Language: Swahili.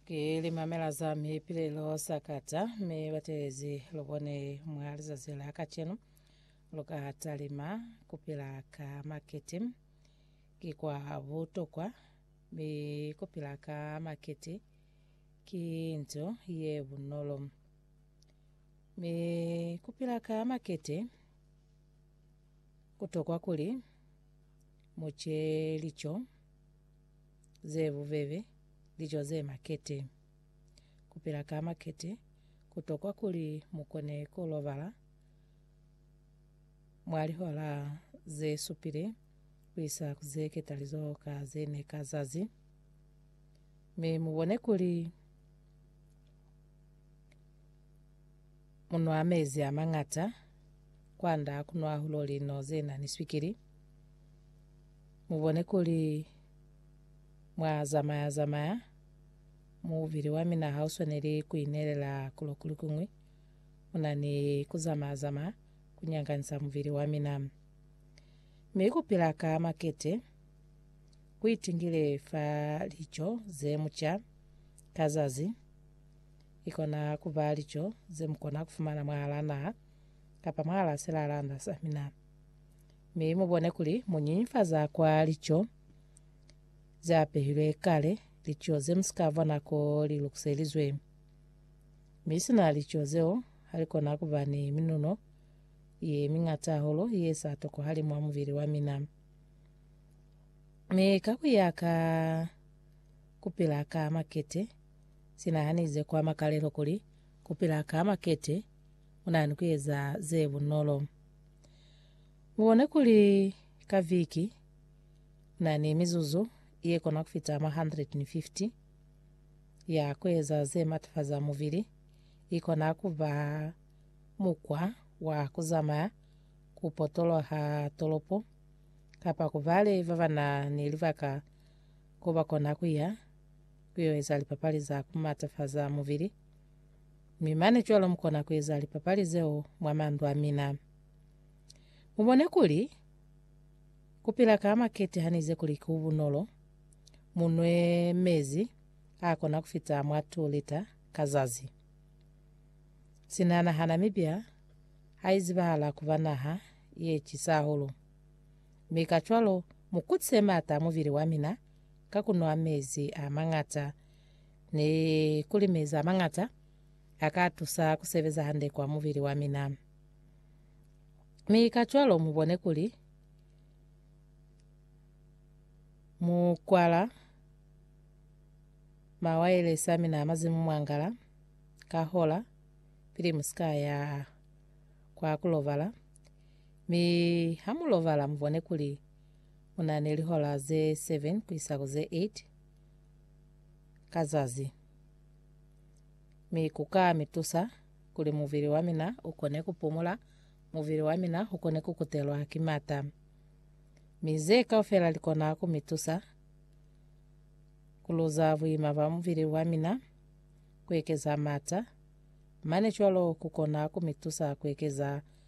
Kili mamela za mipile lo sakata me batezi lobone mwaliza zila kacheno loka hatalima kupila ka maketi kikwa butokwa me kupila ka maketi kinto ye bunolo me kupila ka maketi kutokwa kuli moche licho ze buveve licho ze makete kupila ka makete kutokwa kuli mukone kolovala mwali hola ze supile kwisa kuzeketa lizo kazene kazazi me mubone kuli muno amezi amang'ata kwanda kunwa huloli no zena niswikiri mubone kuli mwa zamaya muviri wa mina hausoneri kuinelela kulokuli kumwe unani kuzamazama kunyanganisa muviri wa mina meikupila ka makete kuitingile fa licho ze mucha kazazi ikona kuva licho ze mukona kufumana mwalana kapa mwala selalanda samina meimubone kuli munyimfa za kwa licho zapehilwe kale lichoze msikavona ko lilukuselizwe misina lichozeo haliko nakuva ni minuno ye ming'ata holo ye satoko hali mwa muviri wa mina me kakuyaka kupila ka makete sina hanize kwa makalelo kuli kupila ka makete unani kuyeza ze bunolo mubone kuli kaviki nani mizuzu iye kona kufita ma 150 ya kweza ze matafa za muviri ikona kuva mukwa wa kuzama kupotolo ha tolopo kapa kuvale vavana nilivaka kuva kona kuya kuyoweza lipapali za kumatafa za muviri mimane chwalo mkona kuyeza lipapali zeo mwamandu amina mubone kuli kupila ka makete hanize kuli kubunolo munwe mezi akona kufita mwatu lita kazazi sinana hana mibia haizibahala kuvanaha ye chisaholo mikachwalo mukutse mata muviri wa mina kakuno amezi amang'ata ne kuli mezi amang'ata akatusa kuseveza hande kwa muviri wa mina mikachwalo mubone kuli mukwala mawaile samina mazimu mwangala kahola pili muskaya kwa kulovala mi hamulovala mubone kuli unaneli hola ze 7 kuisako ze 8 kazazi mi kukaa mitusa kuli muviri wa mina ukone kupumula muviri wa mina ukone kukutelwa kimata mize kaufela likona kumitusa kuluza vuima va muviri wa mina kwekeza mata mane chwalo kukona kumitusa kwekeza